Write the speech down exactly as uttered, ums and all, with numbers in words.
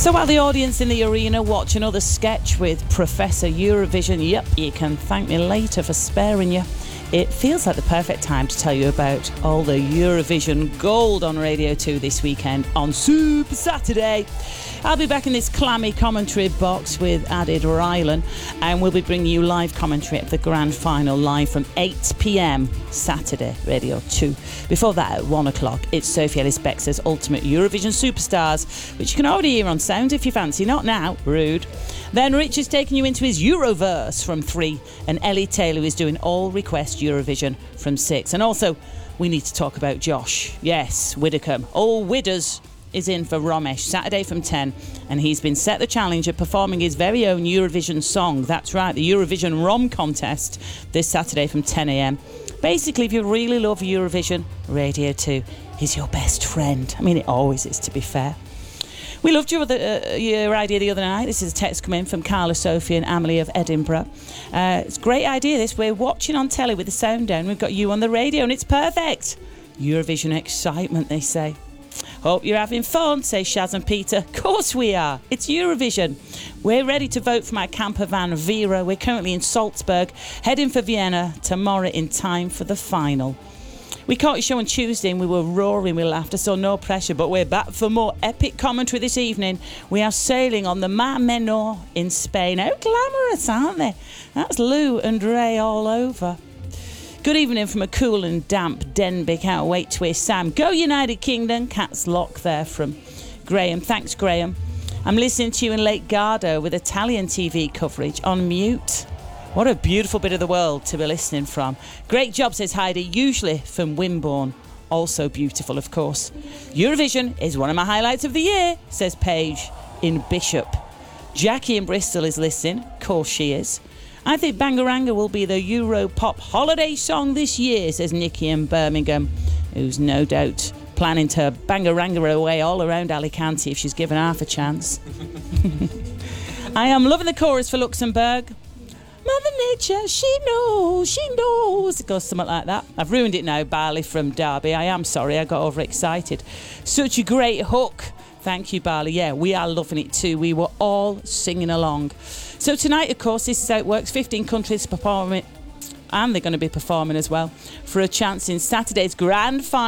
So while the audience in the arena watch another sketch with Professor Eurovision, yep, you can thank me later for sparing you, it feels like the perfect time to tell you about all the Eurovision gold on Radio two this weekend on Super Saturday. I'll be back in this clammy commentary box with Adid Rylan, and we'll be bringing you live commentary of the grand final live from eight p.m. Saturday, Radio two. Before that, at one o'clock, it's Sophie Ellis-Bextor's Ultimate Eurovision Superstars, which you can already hear on sound if you fancy. Not now, rude. Then Rich is taking you into his Euroverse from three, and Ellie Taylor is doing All Request Eurovision from six. And also, we need to talk about Josh. Yes, Widdicombe. All Widders is in for Romesh Saturday from ten, and he's been set the challenge of performing his very own Eurovision song. That's right, the Eurovision Rom contest this Saturday from ten a.m. Basically, if you really love Eurovision, Radio two is your best friend. I mean, it always is, to be fair. We loved your, other, uh, your idea the other night. This is a text coming from Carla, Sophie and Amelie of Edinburgh. Uh, it's a great idea, this. We're watching on telly with the sound down. We've got you on the radio and it's perfect. Eurovision excitement, they say. Hope you're having fun, say Shaz and Peter. Of course we are. It's Eurovision. We're ready to vote for my camper van Vera. We're currently in Salzburg, heading for Vienna tomorrow in time for the final. We caught your show on Tuesday and we were roaring with laughter, so no pressure, but we're back for more epic commentary this evening. We are sailing on the Mar Menor in Spain. How glamorous, aren't they? That's Lou and Ray all over. Good evening from a cool and damp Denbigh. Can't wait to hear Sam. Go United Kingdom. Cat's Lock there from Graham. Thanks, Graham. I'm listening to you in Lake Garda with Italian T V coverage on mute. What a beautiful bit of the world to be listening from. Great job, says Heidi, usually from Wimborne. Also beautiful, of course. Eurovision is one of my highlights of the year, says Paige in Bishop. Jackie in Bristol is listening. Of course she is. I think Bangaranga will be the Euro pop holiday song this year, says Nikki in Birmingham, who's no doubt planning to Bangaranga her away all around Alicante if she's given half a chance. I am loving the chorus for Luxembourg. Mother Nature, she knows, she knows. It goes something like that. I've ruined it now, Barley from Derby. I am sorry, I got overexcited. Such a great hook. Thank you, Barley. Yeah, we are loving it too. We were all singing along. So tonight, of course, this is how it works. fifteen countries performing, and they're going to be performing as well, for a chance in Saturday's grand final.